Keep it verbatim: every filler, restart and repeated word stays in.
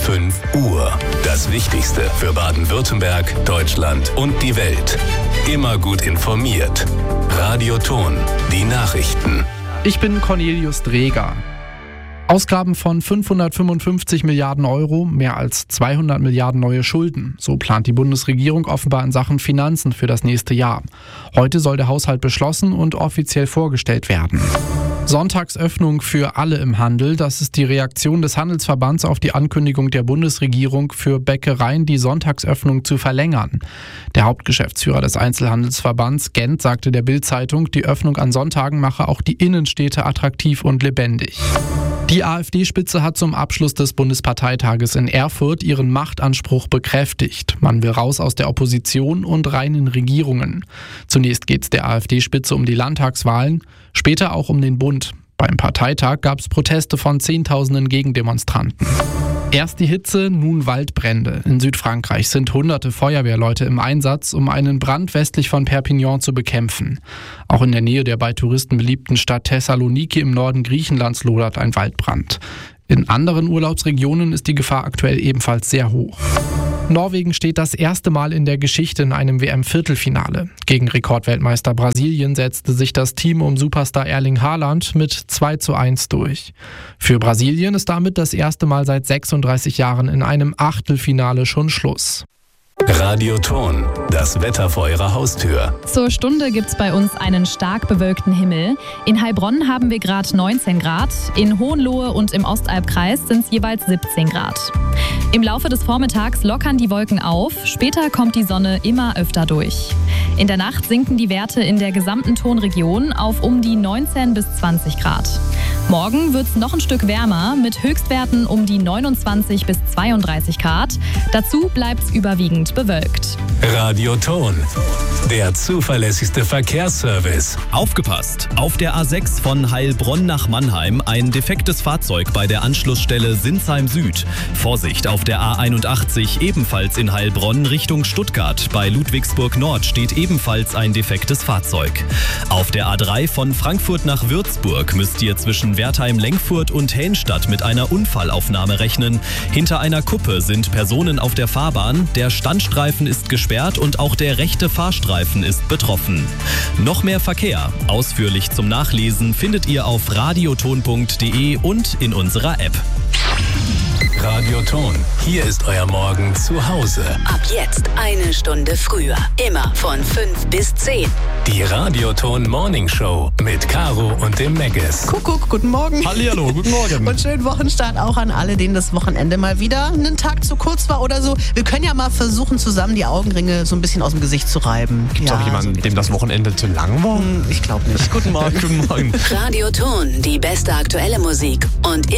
fünf Uhr. Das Wichtigste für Baden-Württemberg, Deutschland und die Welt. Immer gut informiert. Radioton, die Nachrichten. Ich bin Cornelius Dreger. Ausgaben von fünfhundertfünfundfünfzig Milliarden Euro, mehr als zweihundert Milliarden neue Schulden. So plant die Bundesregierung offenbar in Sachen Finanzen für das nächste Jahr. Heute soll der Haushalt beschlossen und offiziell vorgestellt werden. Sonntagsöffnung für alle im Handel. Das ist die Reaktion des Handelsverbands auf die Ankündigung der Bundesregierung, für Bäckereien die Sonntagsöffnung zu verlängern. Der Hauptgeschäftsführer des Einzelhandelsverbands Gent sagte der Bild-Zeitung, die Öffnung an Sonntagen mache auch die Innenstädte attraktiv und lebendig. Die AfD-Spitze hat zum Abschluss des Bundesparteitages in Erfurt ihren Machtanspruch bekräftigt. Man will raus aus der Opposition und rein in Regierungen. Zunächst geht es der AfD-Spitze um die Landtagswahlen, später auch um den Bund. Beim Parteitag gab es Proteste von Zehntausenden Gegendemonstranten. Erst die Hitze, nun Waldbrände. In Südfrankreich sind hunderte Feuerwehrleute im Einsatz, um einen Brand westlich von Perpignan zu bekämpfen. Auch in der Nähe der bei Touristen beliebten Stadt Thessaloniki im Norden Griechenlands lodert ein Waldbrand. In anderen Urlaubsregionen ist die Gefahr aktuell ebenfalls sehr hoch. Norwegen steht das erste Mal in der Geschichte in einem W M-Viertelfinale. Gegen Rekordweltmeister Brasilien setzte sich das Team um Superstar Erling Haaland mit zwei zu eins durch. Für Brasilien ist damit das erste Mal seit sechsunddreißig Jahren in einem Achtelfinale schon Schluss. Radioton, das Wetter vor Ihrer Haustür. Zur Stunde gibt's bei uns einen stark bewölkten Himmel. In Heilbronn haben wir gerade neunzehn Grad, in Hohenlohe und im Ostalbkreis sind es jeweils siebzehn Grad. Im Laufe des Vormittags lockern die Wolken auf, später kommt die Sonne immer öfter durch. In der Nacht sinken die Werte in der gesamten Tonregion auf um die neunzehn bis zwanzig Grad. Morgen wird's noch ein Stück wärmer mit Höchstwerten um die neunundzwanzig bis zweiunddreißig Grad. Dazu bleibt's überwiegend bewölkt. Radioton, der zuverlässigste Verkehrsservice. Aufgepasst! Auf der A sechs von Heilbronn nach Mannheim ein defektes Fahrzeug bei der Anschlussstelle Sinsheim Süd. Vorsicht, auf der A einundachtzig ebenfalls in Heilbronn Richtung Stuttgart. Bei Ludwigsburg Nord steht ebenfalls ein defektes Fahrzeug. Auf der A drei von Frankfurt nach Würzburg müsst ihr zwischen Wertheim-Lengfurt und Helmstadt mit einer Unfallaufnahme rechnen. Hinter einer Kuppe sind Personen auf der Fahrbahn. Der Standstreifen ist gesperrt und auch der rechte Fahrstreifen ist betroffen. Noch mehr Verkehr, ausführlich zum Nachlesen, findet ihr auf radioton punkt de und in unserer App. Radioton, hier ist euer Morgen zu Hause. Ab jetzt eine Stunde früher. Immer von fünf bis zehn. Die Radioton Morning Show mit Caro und dem Megges. Kuckuck, guten Morgen. Hallihallo, guten Morgen. Und schönen Wochenstart auch an alle, denen das Wochenende mal wieder einen Tag zu kurz war oder so. Wir können ja mal versuchen, zusammen die Augenringe so ein bisschen aus dem Gesicht zu reiben. Gibt es ja, auch jemanden, so dem das Wochenende zu lang war? Ich glaube nicht. Guten Morgen. Guten Morgen. Radioton, die beste aktuelle Musik und